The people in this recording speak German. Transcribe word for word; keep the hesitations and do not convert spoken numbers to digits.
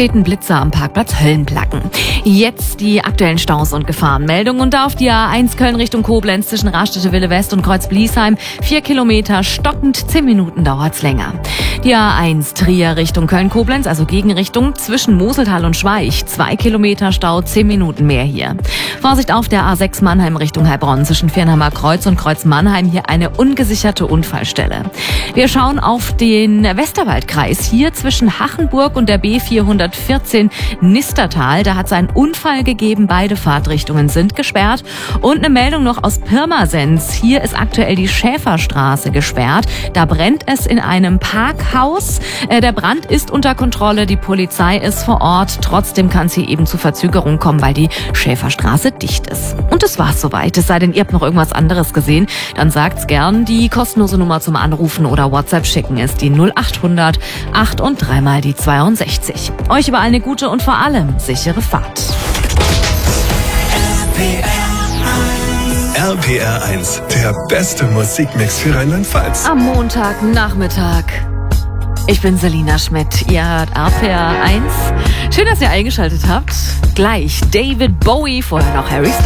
steht ein Blitzer am Parkplatz Höllenplacken. Jetzt die aktuellen Staus und Gefahrenmeldungen. Und da auf die A eins Köln Richtung Koblenz zwischen Raststätte-Wille West und Kreuz-Bliesheim. Vier Kilometer, stockend, zehn Minuten dauert's länger. Die A eins Trier Richtung Köln-Koblenz, also Gegenrichtung, zwischen Moseltal und Schweich. Zwei Kilometer Stau, zehn Minuten mehr hier. Vorsicht auf der A sechs Mannheim Richtung Heilbronn zwischen Viernheimer Kreuz und Kreuz Mannheim. Hier eine ungesicherte Unfallstelle. Wir schauen auf den Westerwaldkreis. Hier zwischen Hachenburg und der B vierhundertvierzehn Nistertal. Da hat es einen Unfall gegeben. Beide Fahrtrichtungen sind gesperrt. Und eine Meldung noch aus Pirmasens. Hier ist aktuell die Schäferstraße gesperrt. Da brennt es in einem Parkhaus. Der Brand ist unter Kontrolle. Die Polizei ist vor Ort. Trotzdem kann es hier eben zu Verzögerungen kommen, weil die Schäferstraße dicht ist. Und das war's soweit. Es sei denn, ihr habt noch irgendwas anderes gesehen. Dann sagt's gern. Die kostenlose Nummer zum Anrufen oder WhatsApp schicken ist die null acht hundert acht und dreimal die zweiundsechzig. Euch überall eine gute und vor allem sichere Fahrt. R P R eins, der beste Musikmix für Rheinland-Pfalz. Am Montagnachmittag. Ich bin Selina Schmidt. Ihr hört R P R eins. Schön, dass ihr eingeschaltet habt. Gleich David Bowie, vorher noch Harry Styles.